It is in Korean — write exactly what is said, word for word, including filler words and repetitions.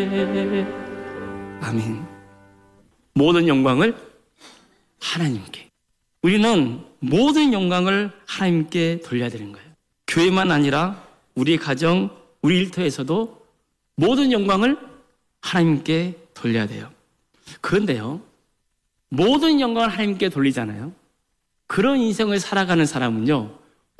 아멘. 모든 영광을 하나님께. 우리는 모든 영광을 하나님께 돌려야 되는 거예요. 교회만 아니라 우리 가정, 우리 일터에서도 모든 영광을 하나님께 돌려야 돼요. 그런데요, 모든 영광을 하나님께 돌리잖아요. 그런 인생을 살아가는 사람은요,